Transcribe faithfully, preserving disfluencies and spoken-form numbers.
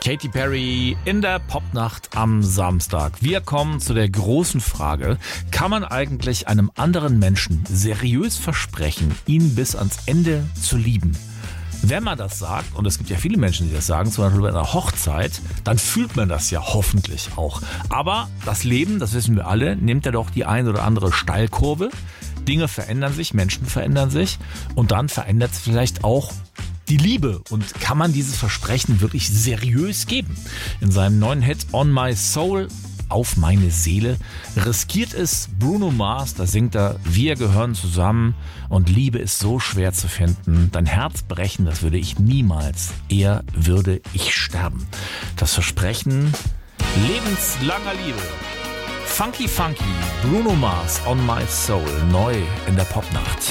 Katy Perry in der Popnacht am Samstag. Wir kommen zu der großen Frage: Kann man eigentlich einem anderen Menschen seriös versprechen, ihn bis ans Ende zu lieben? Wenn man das sagt, und es gibt ja viele Menschen, die das sagen, zum Beispiel bei einer Hochzeit, dann fühlt man das ja hoffentlich auch. Aber das Leben, das wissen wir alle, nimmt ja doch die ein oder andere Steilkurve. Dinge verändern sich, Menschen verändern sich und dann verändert sich vielleicht auch die Liebe. Und kann man dieses Versprechen wirklich seriös geben? In seinem neuen Hit On My Soul, auf meine Seele, riskiert es Bruno Mars. Da singt er: Wir gehören zusammen und Liebe ist so schwer zu finden. Dein Herz brechen, das würde ich niemals. Eher würde ich sterben. Das Versprechen lebenslanger Liebe. Funky Funky, Bruno Mars, On My Soul, neu in der Popnacht.